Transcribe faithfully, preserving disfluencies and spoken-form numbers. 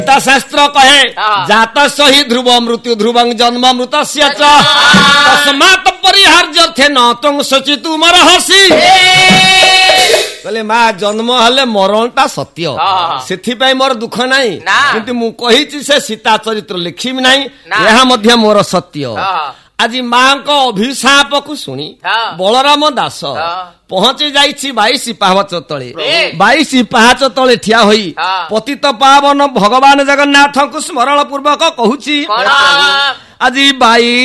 शास्त्र कहे जात सही ध्रुव मृत्यु ध्रुवं जन्म मृतस्य च तस्मात् परिहार्य थे न तुम सोची तुमर हसी कहले माँ जन्म हेले मरणटा सत्य से मोर दुख नहीं किंतु मु कही से सीता चरित्र लिखिबी नहीं यह मध्य मोर सत्य आज माँ को अभिशाप को सुनी बलराम दास पहुंची जाइछि बाईस पाहच तले बाईस पाहच तले ठिया होई पतित पावन भगवान जगन्नाथ को स्मरण पूर्वक कहूची आज बाई